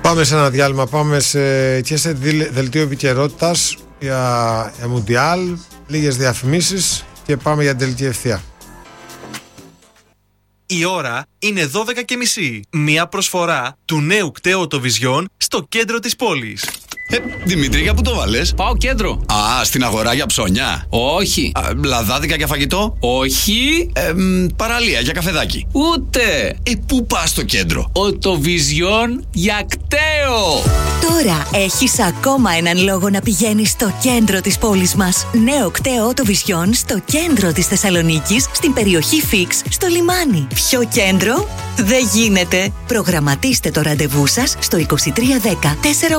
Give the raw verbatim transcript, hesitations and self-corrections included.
Πάμε σε ένα διάλειμμα, πάμε σε, και σε δελτίο επικαιρότητας για, για Μουντιάλ, λίγες διαφημίσεις και πάμε για την τελική ευθεία. Η ώρα είναι δώδεκα και μισή. Μία προσφορά του νέου κταίου Vision στο κέντρο της πόλης. Ε, Δημήτρη, για πού το βάλες? Πάω κέντρο. Α, στην αγορά για ψώνια. Όχι. Α, λαδάδικα για φαγητό. Όχι. Ε, μ, παραλία για καφεδάκι. Ούτε. Ε, πού πας στο κέντρο? Οτοβιζιόν για κταίο. Τώρα έχεις ακόμα έναν λόγο να πηγαίνεις στο κέντρο της πόλης μας. Νέο κταίο Οτοβιζιόν στο κέντρο της Θεσσαλονίκης, στην περιοχή Φίξ, στο λιμάνι. Πιο κέντρο δεν γίνεται. Προγραμματίστε το ραντεβού σας στο είκοσι τρία δέκα τέσσερα